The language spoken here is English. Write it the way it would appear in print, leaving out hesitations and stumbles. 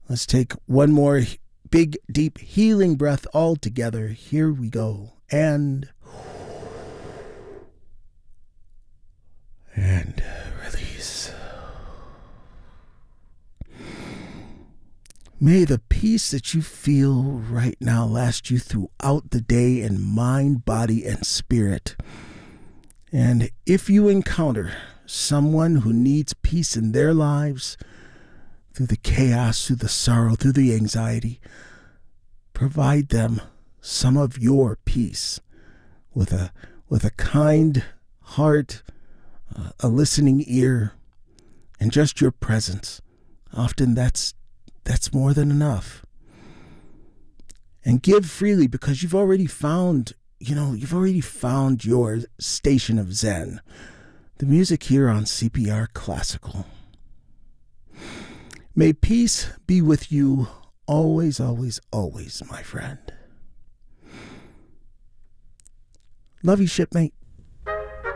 Let's take one more big, deep, healing breath all together. Here we go. And release. May the peace that you feel right now last you throughout the day in mind, body, and spirit. And if you encounter someone who needs peace in their lives, through the chaos, through the sorrow, through the anxiety, provide them some of your peace with a kind heart, a listening ear, and just your presence. Often that's more than enough. And give freely, because you've already found your station of Zen. The music here on CPR Classical. May peace be with you always, always, always, my friend. Love you, shipmate.